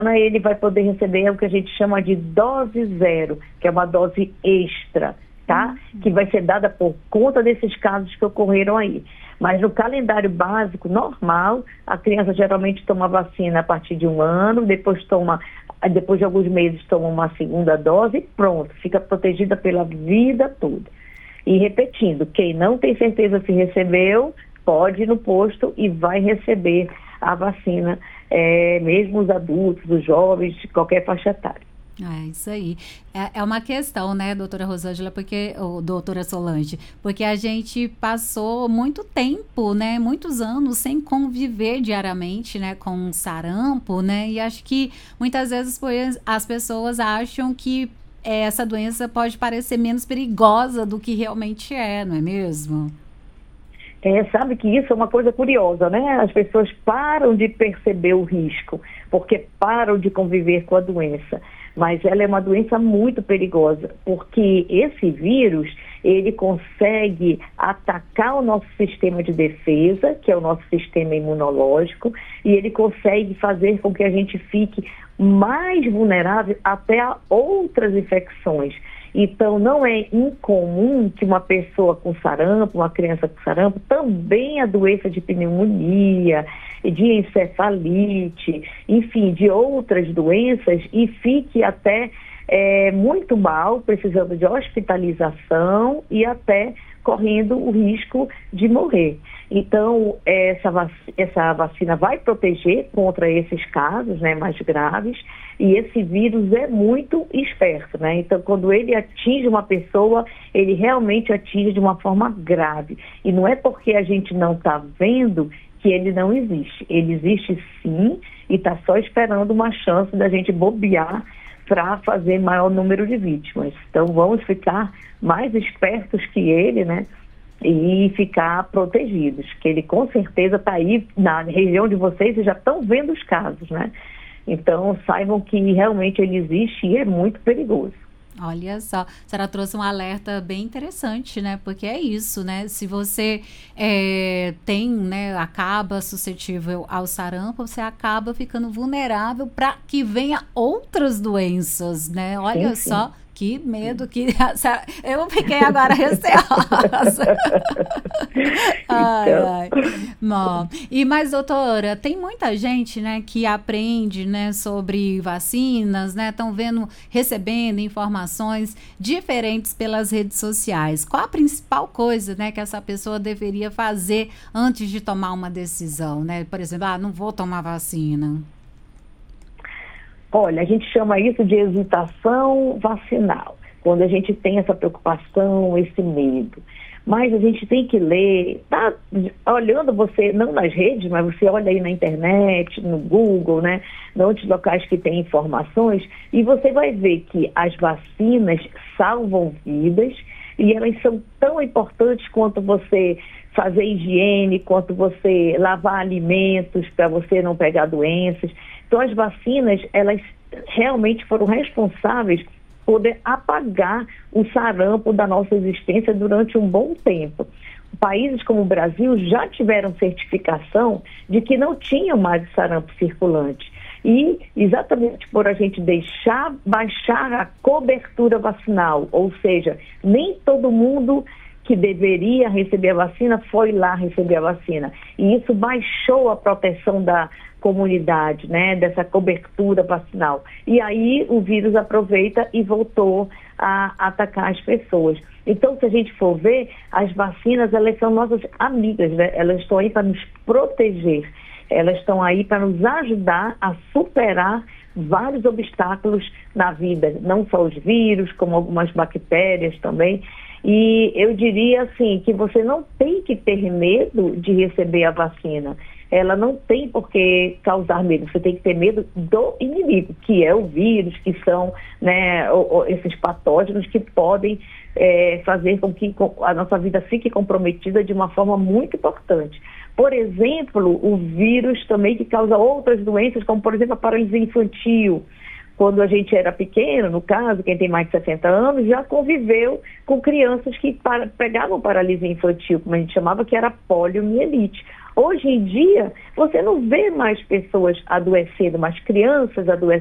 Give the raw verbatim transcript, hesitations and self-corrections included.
ele vai poder receber o que a gente chama de dose zero, que é uma dose extra, tá? Uhum. Que vai ser dada por conta desses casos que ocorreram aí. Mas no calendário básico, normal, a criança geralmente toma vacina a partir de um ano, depois toma, depois de alguns meses toma uma segunda dose e pronto, fica protegida pela vida toda. E repetindo, quem não tem certeza se recebeu, pode ir no posto e vai receber a vacina, é, mesmo os adultos, os jovens, de qualquer faixa etária. É isso aí. É, é uma questão, né, doutora Rosângela, porque, ou doutora Solange, porque a gente passou muito tempo, né, muitos anos sem conviver diariamente, né, com sarampo, né, e acho que muitas vezes as pessoas acham que essa doença pode parecer menos perigosa do que realmente é, não é mesmo? É, sabe que isso é uma coisa curiosa, né? As pessoas param de perceber o risco, porque param de conviver com a doença. Mas ela é uma doença muito perigosa, porque esse vírus, ele consegue atacar o nosso sistema de defesa, que é o nosso sistema imunológico, e ele consegue fazer com que a gente fique mais vulnerável até a outras infecções. Então, não é incomum que uma pessoa com sarampo, uma criança com sarampo, também adoeça de pneumonia, de encefalite, enfim, de outras doenças e fique até é, muito mal, precisando de hospitalização e até correndo o risco de morrer. Então, essa, vac- essa vacina vai proteger contra esses casos, né, mais graves, e esse vírus é muito esperto, né? Então, quando ele atinge uma pessoa, ele realmente atinge de uma forma grave. E não é porque a gente não está vendo que ele não existe. Ele existe sim e está só esperando uma chance da gente bobear para fazer maior número de vítimas. Então, vamos ficar mais espertos que ele, né? E ficar protegidos, que ele com certeza está aí na região de vocês e já estão vendo os casos, né? Então, saibam que realmente ele existe e é muito perigoso. Olha só, a senhora trouxe um alerta bem interessante, né? Porque é isso, né? Se você é, tem, né, acaba suscetível ao sarampo, você acaba ficando vulnerável para que venha outras doenças, né? Olha sim, sim. só. Que medo, que eu fiquei agora receosa. Ai, ai. Bom, e mais, doutora, tem muita gente, né, que aprende, né, sobre vacinas, né, estão vendo, recebendo informações diferentes pelas redes sociais. Qual a principal coisa, né, que essa pessoa deveria fazer antes de tomar uma decisão, né? Por exemplo, ah, não vou tomar vacina. Olha, a gente chama isso de hesitação vacinal, quando a gente tem essa preocupação, esse medo. Mas a gente tem que ler, tá olhando você, não nas redes, mas você olha aí na internet, no Google, né, em outros locais que tem informações, e você vai ver que as vacinas salvam vidas e elas são tão importantes quanto você fazer higiene, quanto você lavar alimentos para você não pegar doenças. Então, as vacinas, elas realmente foram responsáveis por poder apagar o sarampo da nossa existência durante um bom tempo. Países como o Brasil já tiveram certificação de que não tinham mais sarampo circulante. E exatamente por a gente deixar baixar a cobertura vacinal, ou seja, nem todo mundo que deveria receber a vacina foi lá receber a vacina. E isso baixou a proteção da comunidade, né, dessa cobertura vacinal. E aí o vírus aproveita e voltou a atacar as pessoas. Então, se a gente for ver, as vacinas, elas são nossas amigas, né? Elas estão aí para nos proteger. Elas estão aí para nos ajudar a superar vários obstáculos na vida, não só os vírus, como algumas bactérias também. E eu diria assim, que você não tem que ter medo de receber a vacina. Ela não tem por que causar medo. Você tem que ter medo do inimigo, que é o vírus, que são, né, esses patógenos que podem é, fazer com que a nossa vida fique comprometida de uma forma muito importante. Por exemplo, o vírus também que causa outras doenças, como por exemplo a paralisia infantil. Quando a gente era pequeno, no caso, quem tem mais de sessenta anos, já conviveu com crianças que para, pegavam paralisia infantil, como a gente chamava, que era poliomielite. Hoje em dia, você não vê mais pessoas adoecendo, mais crianças adoecendo.